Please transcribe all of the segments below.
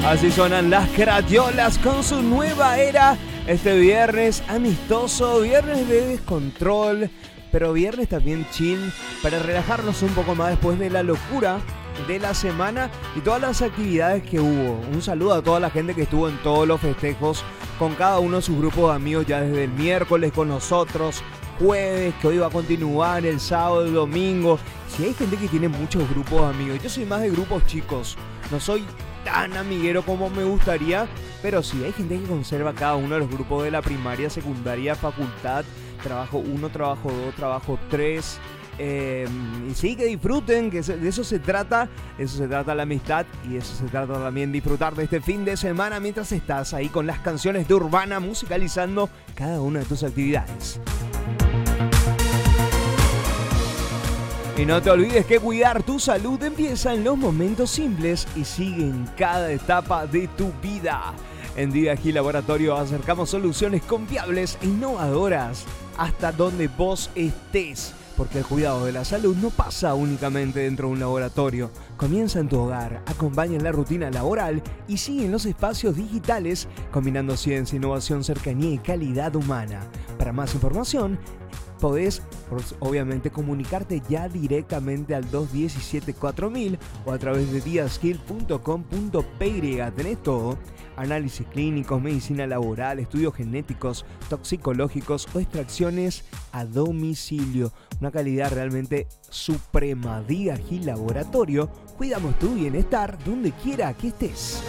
Así suenan las Crayolas con su nueva era. Este viernes amistoso, viernes de descontrol, pero viernes también chill para relajarnos un poco más después de la locura de la semana y todas las actividades que hubo. Un saludo a toda la gente que estuvo en todos los festejos con cada uno de sus grupos de amigos ya desde el miércoles con nosotros, jueves, que hoy va a continuar, el sábado, el domingo. Si hay gente que tiene muchos grupos de amigos, yo soy más de grupos chicos, no soy tan amiguero como me gustaría, pero sí hay gente que conserva cada uno de los grupos de la primaria, secundaria, facultad, trabajo 1, trabajo 2, trabajo 3. Y sí, que disfruten, que de eso se trata la amistad y eso se trata también disfrutar de este fin de semana mientras estás ahí con las canciones de Urbana musicalizando cada una de tus actividades. Y no te olvides que cuidar tu salud empieza en los momentos simples y sigue en cada etapa de tu vida. En DidaGi Laboratorio acercamos soluciones confiables e innovadoras hasta donde vos estés. Porque el cuidado de la salud no pasa únicamente dentro de un laboratorio. Comienza en tu hogar, acompaña en la rutina laboral y sigue en los espacios digitales, combinando ciencia, innovación, cercanía y calidad humana. Para más información, podés, obviamente, comunicarte ya directamente al 217-4000 o a través de didaskill.com.py. Tenés todo: análisis clínicos, medicina laboral, estudios genéticos, toxicológicos o extracciones a domicilio. Una calidad realmente suprema. DidaGi Laboratorio, cuidamos tu bienestar donde quiera que estés.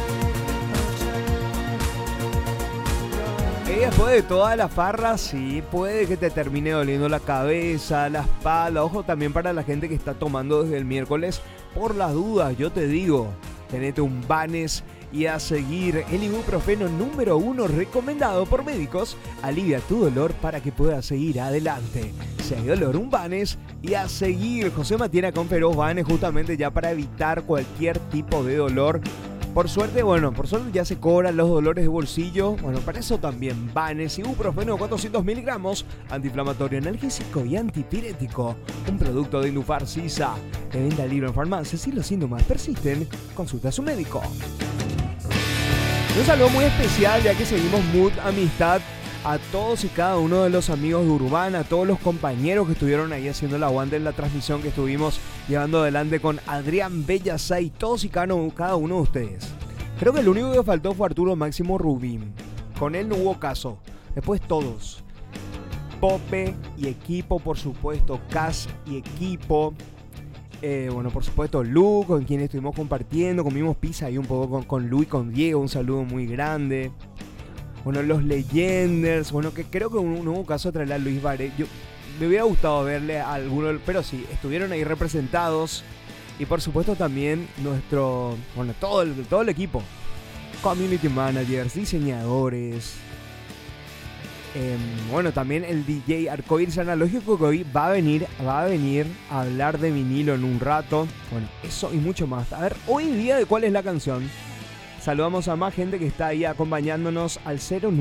Y después de toda la farra, sí, puede que te termine doliendo la cabeza, la espalda. Ojo también para la gente que está tomando desde el miércoles. Por las dudas, yo te digo, tenete un Banes y a seguir. El ibuprofeno número 1 recomendado por médicos alivia tu dolor para que puedas seguir adelante. Si hay dolor, un Banes y a seguir. José Matiena con Feroz Banes justamente ya para evitar cualquier tipo de dolor. Por suerte ya se cobran los dolores de bolsillo. Bueno, para eso también Banes, ibuprofeno 400 miligramos, antiinflamatorio, analgésico y antipirético. Un producto de Indufar Sisa. De venta libre en farmacias. Si los síntomas persisten, consulta a su médico. Un saludo muy especial, ya que seguimos Mood Amistad, a todos y cada uno de los amigos de Urbana, a todos los compañeros que estuvieron ahí haciendo el aguante en la transmisión que estuvimos llevando adelante con Adrián Bellasay, todos y cada uno de ustedes. Creo que el único que faltó fue Arturo Máximo Rubín. Con él no hubo caso. Después todos. Pope y equipo, por supuesto. Cas y equipo. Por supuesto Lu, con quien estuvimos compartiendo. Comimos pizza ahí un poco con Lu y con Diego. Un saludo muy grande. Bueno, los Legenders. Bueno, que creo que no hubo caso de traerle a Luis Varela. Me hubiera gustado verle a alguno, pero sí, estuvieron ahí representados. Y por supuesto también todo el equipo. Community managers, diseñadores. También el DJ Arcoiris Analógico, que hoy va a venir a hablar de vinilo en un rato. Bueno, eso y mucho más. A ver, hoy día, ¿de cuál es la canción? Saludamos a más gente que está ahí acompañándonos al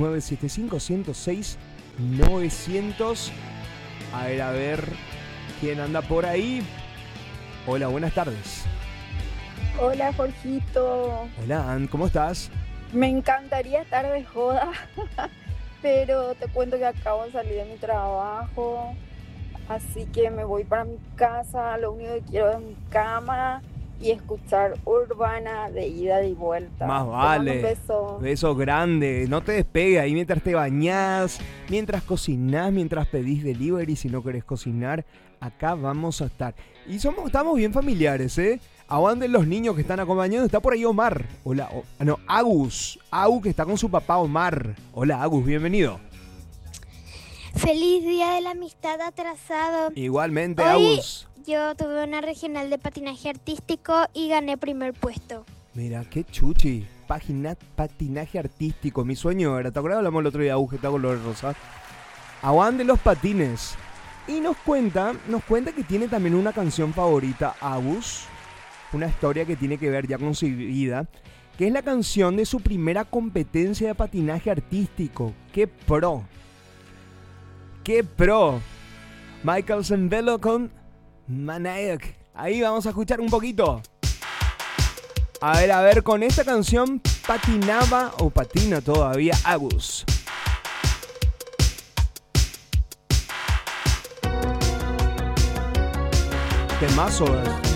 0975-106-900. A ver, ¿quién anda por ahí? Hola, buenas tardes. Hola, Jorgito. Hola, Ann, ¿cómo estás? Me encantaría estar de joda, pero te cuento que acabo de salir de mi trabajo, así que me voy para mi casa. Lo único que quiero es mi cama y escuchar Urbana de ida y vuelta. Más vale. Un beso. Beso grande. No te despegues ahí mientras te bañás, mientras cocinás, mientras pedís delivery. Si no querés cocinar, acá vamos a estar. Y estamos bien familiares, ¿eh? Aguanten los niños que están acompañando. Está por ahí Omar. Hola. Agus. Agus, que está con su papá Omar. Hola, Agus, bienvenido. Feliz Día de la Amistad atrasado. Igualmente, Hoy Agus. Yo tuve una regional de patinaje artístico y gané primer puesto. Mira, qué chuchi. Patinaje artístico. Mi sueño era. ¿Te acuerdas? Hablamos el otro día, Agus, que está con los rosas. Aguante los patines. Y nos cuenta que tiene también una canción favorita, Agus. Una historia que tiene que ver ya con su vida. Que es la canción de su primera competencia de patinaje artístico. ¡Qué pro! ¡Qué pro! Michael Zembello con Manaek. Ahí vamos a escuchar un poquito. A ver, con esta canción patinaba o patina todavía Agus. Temazo.